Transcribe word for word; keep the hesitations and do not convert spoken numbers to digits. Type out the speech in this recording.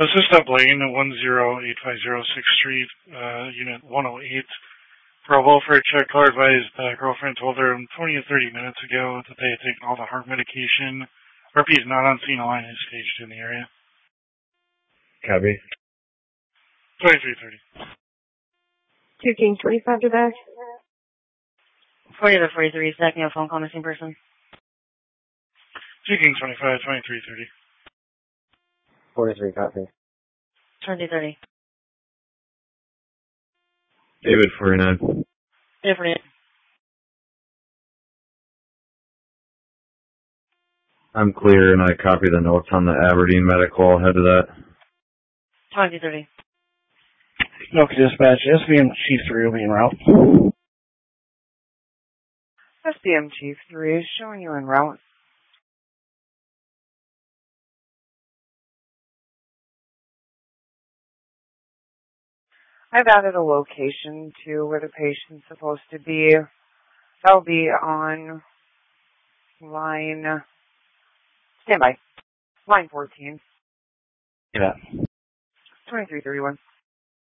Assist Blaine, one zero eight five zero sixth Street, uh, Unit one oh eight. For a welfare check, call advised uh, girlfriend told her twenty or thirty minutes ago that they had taken all the heart medication. R P is not on scene. A line is staged in the area. Copy. twenty-three thirty. two King twenty-five to back. forty to forty-three, stacking a phone call missing person. two King twenty-five, twenty-three thirty. forty-three, copy. twenty thirty. David, forty-nine. Different. I'm clear, and I copy the notes on the Aberdeen medical ahead of that. twenty thirty. Smoky Dispatch, S B M Chief three will be en route. S B M Chief three is showing you en route. I've added a location to where the patient's supposed to be. That'll be on line, standby, line fourteen. Yeah. twenty-three thirty-one.